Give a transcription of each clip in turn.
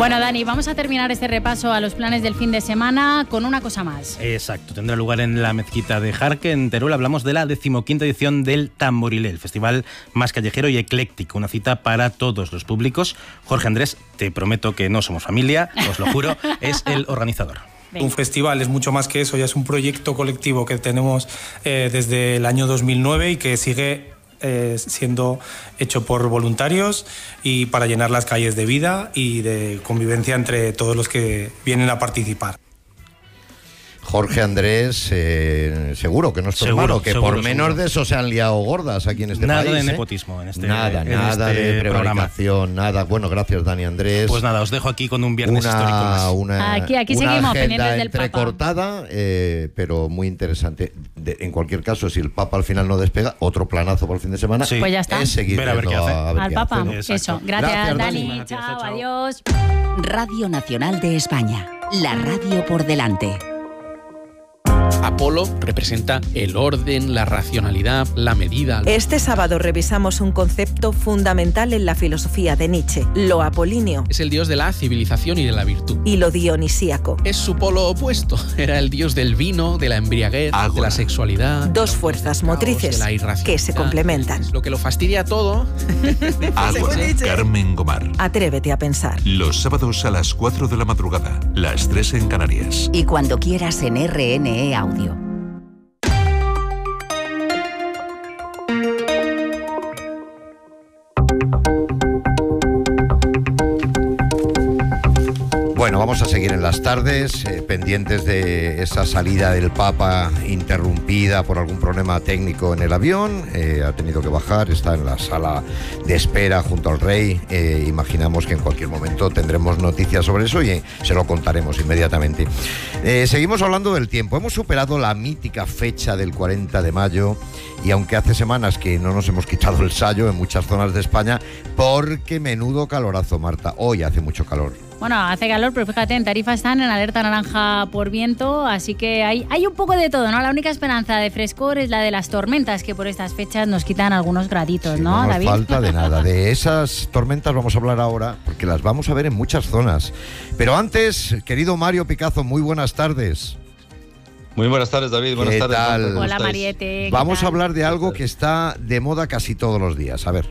Bueno, Dani, vamos a terminar este repaso a los planes del fin de semana con una cosa más. Exacto, tendrá lugar en la mezquita de Jarque, en Teruel. Hablamos de la 15ª edición del Tamborilé, el festival más callejero y ecléctico, una cita para todos los públicos. Jorge Andrés, te prometo que no somos familia, os lo juro, es el organizador. Un festival es mucho más que eso, ya es un proyecto colectivo que tenemos desde el año 2009 y que sigue siendo hecho por voluntarios y para llenar las calles de vida y de convivencia entre todos los que vienen a participar. Jorge Andrés, seguro que no es tu hermano, que seguro, por menos seguro. de eso se han liado gordas aquí en este país. Nada de nepotismo en este Nada de prevaricación, nada. Bueno, gracias, Dani Andrés. Pues nada, os dejo aquí con un viernes histórico más. Aquí seguimos pendientes del Papa. Entrecortada, pero muy interesante. En cualquier caso, si el Papa al final no despega, otro planazo por el fin de semana. Sí. Pues ya está. Es seguir ver a ver qué hace. Al Papa, Exacto. eso. Gracias, Dani. Gracias, Chao, chao. adiós. Radio Nacional de España. La radio por delante. Apolo representa el orden, la racionalidad, la medida. Este sábado revisamos un concepto fundamental en la filosofía de Nietzsche, lo apolíneo. Es el dios de la civilización y de la virtud. Y lo dionisíaco. Es su polo opuesto. Era el dios del vino, de la embriaguez, de la sexualidad. Dos fuerzas motrices de la irracionalidad, que se complementan. Lo que lo fastidia todo. Ágora, Carmen Gomar. Atrévete a pensar. Los sábados a las 4 de la madrugada, las 3 en Canarias. Y cuando quieras en RNE Audio. Bueno, vamos a seguir en las tardes, pendientes de esa salida del Papa interrumpida por algún problema técnico en el avión. Ha tenido que bajar, está en la sala de espera junto al rey. Imaginamos que en cualquier momento tendremos noticias sobre eso y se lo contaremos inmediatamente. Seguimos hablando del tiempo. Hemos superado la mítica fecha del 40 de mayo y aunque hace semanas que no nos hemos quitado el sayo en muchas zonas de España, porque menudo calorazo, Marta. Hoy hace mucho calor. Bueno, hace calor, pero fíjate, en Tarifa están en alerta naranja por viento, así que hay un poco de todo, ¿no? La única esperanza de frescor es la de las tormentas, que por estas fechas nos quitan algunos graditos, Sí, ¿no, no nos David? falta de nada. De esas tormentas vamos a hablar ahora, porque las vamos a ver en muchas zonas. Pero antes, querido Mario Picazo, muy buenas tardes. Muy buenas tardes, David. Buenas tardes. tal? Hola, Mariette. Vamos a hablar de algo que está de moda casi todos los días. A ver.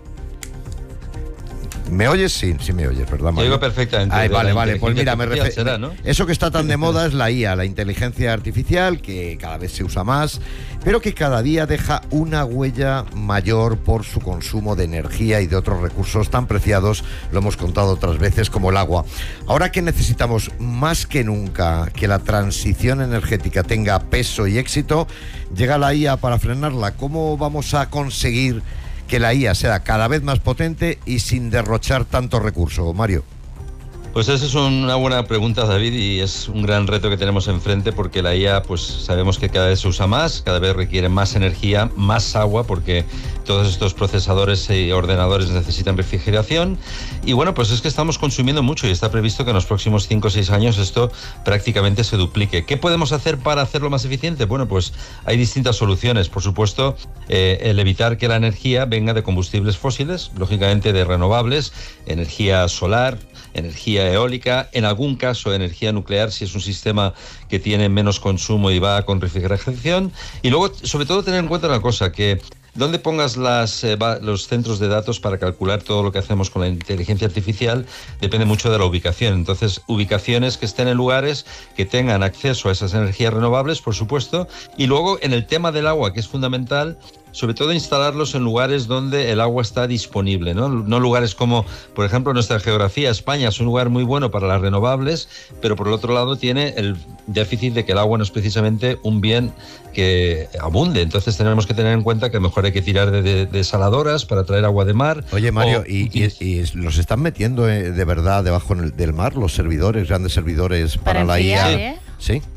¿Me oyes? Sí, sí me oyes, ¿verdad, Mario? Te oigo perfectamente. Ay, vale. Pues mira, será, ¿no? eso que está tan de moda es la IA, la inteligencia artificial, que cada vez se usa más, pero que cada día deja una huella mayor por su consumo de energía y de otros recursos tan preciados, lo hemos contado otras veces, como el agua. Ahora que necesitamos más que nunca que la transición energética tenga peso y éxito, llega la IA para frenarla. ¿Cómo vamos a conseguir que la IA sea cada vez más potente y sin derrochar tanto recurso, Mario? Pues esa es una buena pregunta, David, y es un gran reto que tenemos enfrente, porque la IA, pues sabemos que cada vez se usa más, cada vez requiere más energía, más agua, porque todos estos procesadores y ordenadores necesitan refrigeración. Y bueno, pues es que estamos consumiendo mucho y está previsto que en los próximos 5 o 6 años esto prácticamente se duplique. ¿Qué podemos hacer para hacerlo más eficiente? Bueno, pues hay distintas soluciones. Por supuesto, el evitar que la energía venga de combustibles fósiles, lógicamente de renovables, energía solar, energía eólica, en algún caso energía nuclear si es un sistema que tiene menos consumo y va con refrigeración. Y luego, sobre todo, tener en cuenta una cosa, que donde pongas los centros de datos para calcular todo lo que hacemos con la inteligencia artificial depende mucho de la ubicación. Entonces, ubicaciones que estén en lugares que tengan acceso a esas energías renovables, por supuesto. Y luego, en el tema del agua, que es fundamental, sobre todo instalarlos en lugares donde el agua está disponible, ¿no? No lugares como, por ejemplo, nuestra geografía. España es un lugar muy bueno para las renovables, pero por el otro lado tiene el déficit de que el agua no es precisamente un bien que abunde. Entonces tenemos que tener en cuenta que mejor hay que tirar de desaladoras para traer agua de mar. Oye, Mario, ¿y los están metiendo de verdad debajo del mar los servidores, grandes servidores para la IA? enfriar, ¿Sí?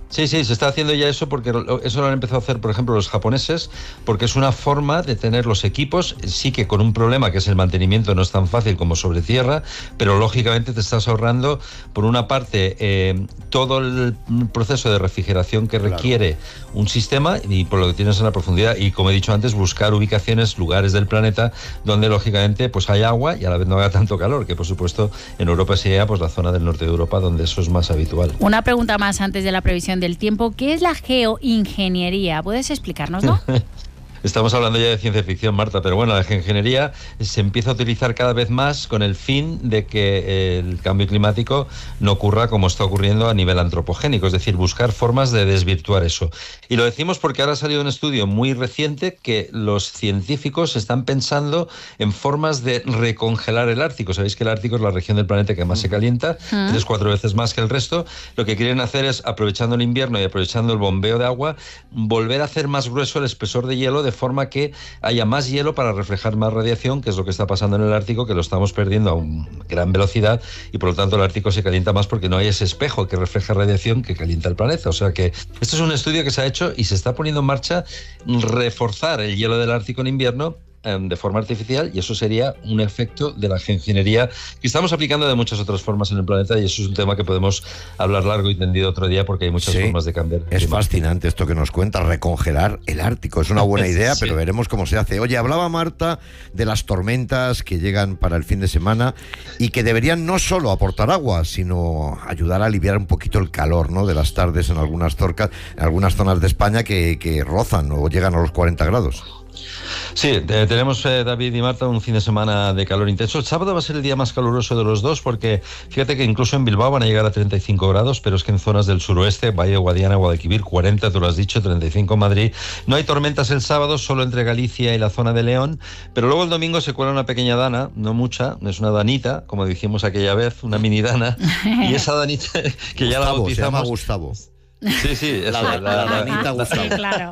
Sí, se está haciendo ya eso porque eso lo han empezado a hacer, por ejemplo, los japoneses, porque es una forma de tener los equipos, sí que con un problema que es el mantenimiento, no es tan fácil como sobre tierra, pero lógicamente te estás ahorrando, por una parte, todo el proceso de refrigeración que requiere un sistema y por lo que tienes en la profundidad y, como he dicho antes, buscar ubicaciones, lugares del planeta donde lógicamente pues hay agua y a la vez no haga tanto calor, que por supuesto en Europa sería pues la zona del norte de Europa donde eso es más habitual. Una pregunta más antes de la previsión del tiempo. ¿Qué es la geoingeniería? ¿Puedes explicárnoslo? Estamos hablando ya de ciencia ficción, Marta, pero bueno, la geoingeniería se empieza a utilizar cada vez más con el fin de que el cambio climático no ocurra como está ocurriendo a nivel antropogénico, es decir, buscar formas de desvirtuar eso. Y lo decimos porque ahora ha salido un estudio muy reciente que los científicos están pensando en formas de recongelar el Ártico. Sabéis que el Ártico es la región del planeta que más se calienta, 3-4 veces más que el resto. Lo que quieren hacer es, aprovechando el invierno y aprovechando el bombeo de agua, volver a hacer más grueso el espesor de hielo de forma que haya más hielo para reflejar más radiación, que es lo que está pasando en el Ártico, que lo estamos perdiendo a una gran velocidad y por lo tanto el Ártico se calienta más porque no hay ese espejo que refleja radiación que calienta el planeta. O sea que esto es un estudio que se ha hecho y se está poniendo en marcha reforzar el hielo del Ártico en invierno de forma artificial, y eso sería un efecto de la geoingeniería que estamos aplicando de muchas otras formas en el planeta, y eso es un tema que podemos hablar largo y tendido otro día porque hay muchas formas de cambiar. Es fascinante esto que nos cuenta, recongelar el Ártico. Es una buena idea, pero veremos cómo se hace. Oye, hablaba Marta de las tormentas que llegan para el fin de semana y que deberían no solo aportar agua, sino ayudar a aliviar un poquito el calor, ¿no?, de las tardes en algunas zonas de España que rozan o llegan a los 40 grados. Sí, tenemos, David y Marta, un fin de semana de calor intenso. El sábado va a ser el día más caluroso de los dos porque fíjate que incluso en Bilbao van a llegar a 35 grados, pero es que en zonas del suroeste, Valle, Guadiana, Guadalquivir, 40, tú lo has dicho, 35 en Madrid. No hay tormentas el sábado, solo entre Galicia y la zona de León, pero luego el domingo se cuela una pequeña dana, no mucha, es una danita, como dijimos aquella vez, una mini dana, y esa danita que ya la bautizamos... Se llama Gustavo. Sí, la danita Gustavo. Sí, claro.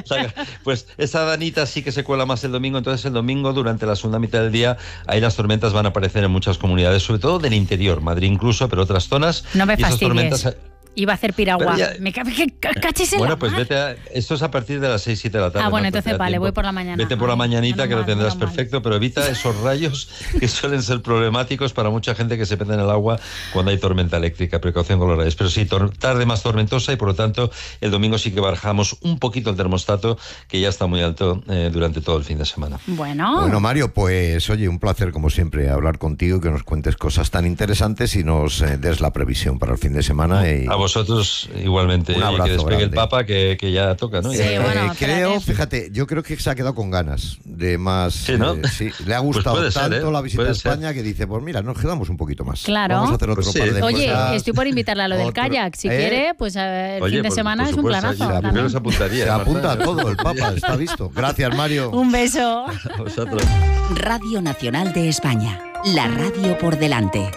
Pues esa danita sí que se cuela más el domingo, entonces el domingo durante la segunda mitad del día ahí las tormentas van a aparecer en muchas comunidades, sobre todo del interior, Madrid incluso, pero otras zonas. No me fastidies. Iba a hacer piragua. Me caches en Bueno, pues vete esto es a partir de las 6-7 de la tarde. Ah, bueno, entonces vale, voy por la mañana. Vete por la mañanita, que lo tendrás perfecto, pero evita esos rayos que suelen ser problemáticos para mucha gente que se mete en el agua cuando hay tormenta eléctrica. Precaución con los rayos. Pero sí, tarde más tormentosa y por lo tanto el domingo sí que bajamos un poquito el termostato, que ya está muy alto durante todo el fin de semana. Bueno, Mario, pues oye, un placer como siempre hablar contigo y que nos cuentes cosas tan interesantes y nos des la previsión para el fin de semana. Y... A vosotros igualmente, un abrazo que despegue grande. el Papa, que ya toca, ¿no? Sí, bueno, fíjate, yo creo que se ha quedado con ganas de más. Sí, ¿no? Sí, le ha gustado pues tanto la visita a puede España ser. que dice, pues mira, nos quedamos un poquito más. Claro. Vamos a hacer otro Pues sí. par de Oye, cosas. estoy por invitarla a lo del kayak. Si quiere, pues el fin de semana por es un supuesto, planazo. yo primero se apuntaría. Se apunta a todo el Papa, está visto. Gracias, Mario. Un beso. A vosotros. Radio Nacional de España, la radio por delante.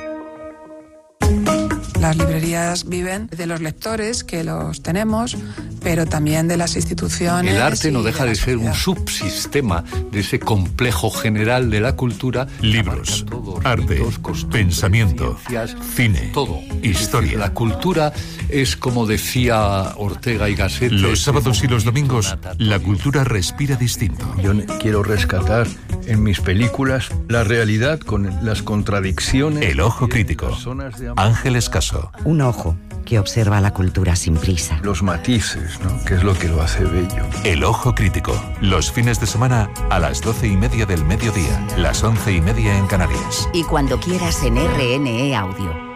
Las librerías viven de los lectores, que los tenemos, pero también de las instituciones. El arte no deja de ser un subsistema de ese complejo general de la cultura. Libros, arte, pensamiento, cine, todo. historia. La cultura es, como decía Ortega y Gasset, Los sábados y los domingos, la cultura respira distinto. Yo quiero rescatar en mis películas la realidad con las contradicciones. El ojo crítico. Ángel Escaso. Un ojo que observa la cultura sin prisa. Los matices, ¿no?, que es lo que lo hace bello. El ojo crítico. Los fines de semana a las 12:30 del mediodía, las 11:30 en Canarias. Y cuando quieras en RNE Audio.